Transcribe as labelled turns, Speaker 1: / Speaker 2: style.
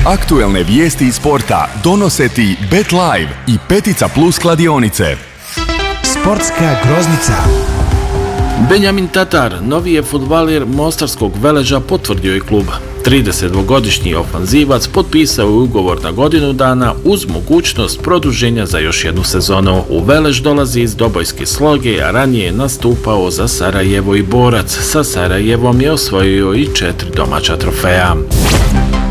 Speaker 1: Aktuelne vijesti iz sporta donose ti Bet Live i Petica Plus kladionice.
Speaker 2: Sportska groznica.
Speaker 3: Benjamin Tatar, novi je fudbaler mostarskog Veleža, potvrdio je klub. 32-godišnji ofanzivac potpisao je ugovor na godinu dana uz mogućnost produženja za još jednu sezonu. U Velež dolazi iz Dobojske Sloge, a ranije je nastupao za Sarajevo i Borac. Sa Sarajevom je osvojio i 4 domaća trofeja.